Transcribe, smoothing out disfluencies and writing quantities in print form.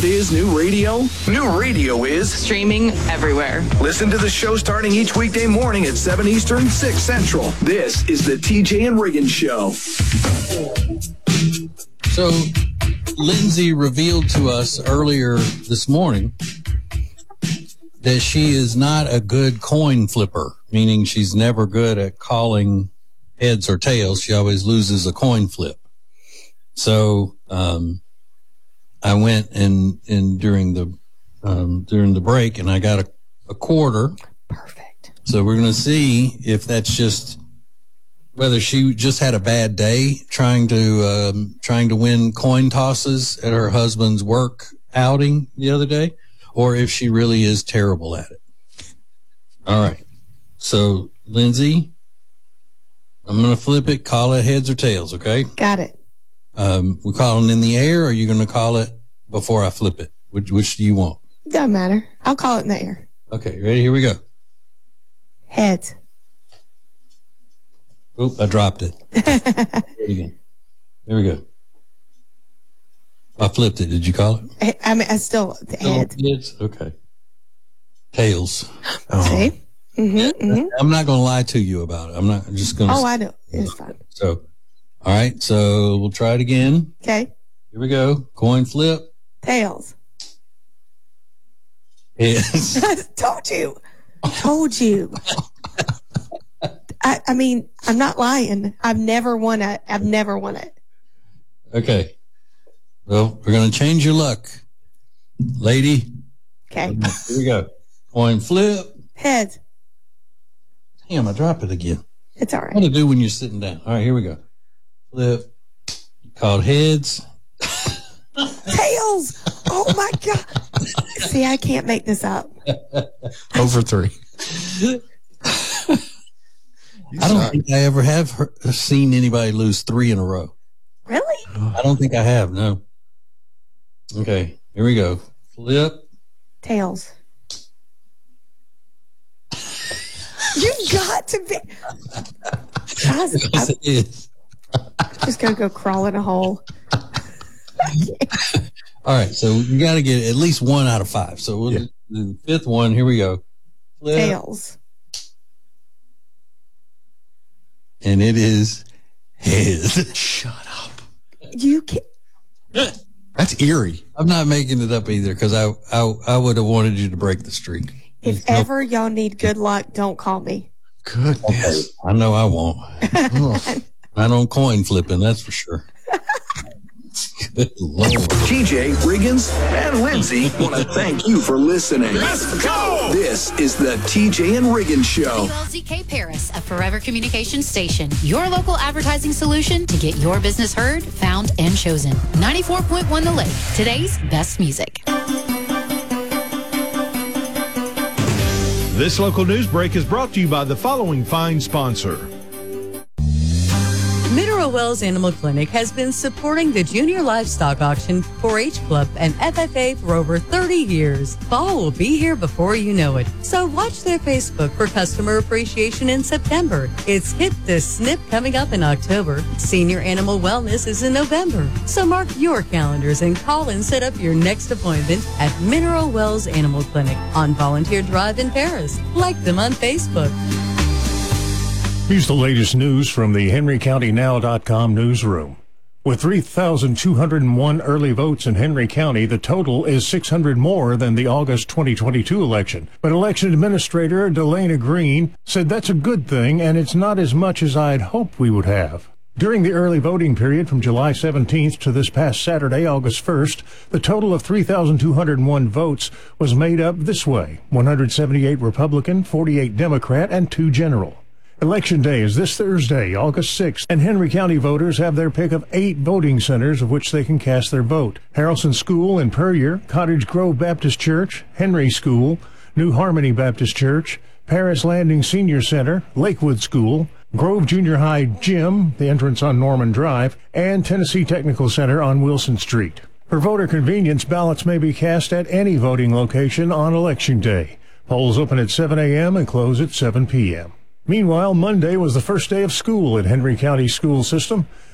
what is new radio? New radio is streaming everywhere. Listen to the show starting each weekday morning at 7 Eastern, 6 Central. This is the TJ and Riggins Show. So, Lindsay revealed to us earlier this morning that she is not a good coin flipper, meaning she's never good at calling heads or tails. She always loses a coin flip. So, I went and during the break and I got a quarter. Perfect. So we're going to see if that's just whether she just had a bad day trying to win coin tosses at her husband's work outing the other day, or if she really is terrible at it. All right. So, Lindsay, I'm going to flip it, call it heads or tails, okay? Got it. We're calling in the air, or are you going to call it before I flip it? Which do you want? Doesn't matter. I'll call it in the air. Okay, ready? Here we go. Heads. Oop, I dropped it. Again. There we go. I flipped it. Did you call it? I still heads. Heads? Okay. Tails. See? I'm not going to lie to you about it. I'm just going to. Oh, I know. It's fine. So, all right. So we'll try it again. Okay. Here we go. Coin flip. Tails. Heads. Told you. I mean, I'm not lying. I've never won it. Okay. Well, we're going to change your luck, lady. Okay. Here we go. Coin flip. Heads. Damn, I dropped it again. It's all right. What to do when you're sitting down. All right, here we go. Flip. Called heads. Tails. Oh, my God. See, I can't make this up. Over 3. I don't think I ever have seen anybody lose 3 in a row. Really? I don't think I have, no. Okay, here we go. Flip. Tails. You've got to be. Guys, Yes, it is. I'm just going to go crawl in a hole. All right, so you got to get at least 1 out of 5. So we'll do the 5th one. Here we go. Flip. Tails. And it is heads. Shut up. You can't. That's eerie. I'm not making it up either because I would have wanted you to break the streak. If ever y'all need good luck, don't call me. Goodness. Okay, I know I won't. Not on coin flipping, that's for sure. Good Lord. TJ, Riggins, and Lindsay want to thank you for listening. Let's go! This is the TJ and Riggins Show. WLZK Paris, a Forever Communications station. Your local advertising solution to get your business heard, found, and chosen. 94.1 The Lake, today's best music. This local news break is brought to you by the following fine sponsor. Mineral Wells Animal Clinic has been supporting the Junior Livestock Auction, 4-H Club, and FFA for over 30 years. Fall will be here before you know it. So watch their Facebook for customer appreciation in September. It's Hit the Snip coming up in October. Senior Animal Wellness is in November. So mark your calendars and call and set up your next appointment at Mineral Wells Animal Clinic on Volunteer Drive in Paris. Like them on Facebook. Here's the latest news from the HenryCountyNow.com newsroom. With 3,201 early votes in Henry County, the total is 600 more than the August 2022 election. But Election Administrator Delana Green said that's a good thing, and it's not as much as I'd hoped we would have. During the early voting period from July 17th to this past Saturday, August 1st, the total of 3,201 votes was made up this way: 178 Republican, 48 Democrat, and 2 general. Election Day is this Thursday, August 6th, and Henry County voters have their pick of 8 voting centers of which they can cast their vote. Harrelson School in Puryear, Cottage Grove Baptist Church, Henry School, New Harmony Baptist Church, Paris Landing Senior Center, Lakewood School, Grove Junior High Gym, the entrance on Norman Drive, and Tennessee Technical Center on Wilson Street. For voter convenience, ballots may be cast at any voting location on Election Day. Polls open at 7 a.m. and close at 7 p.m. Meanwhile, Monday was the first day of school at Henry County School System.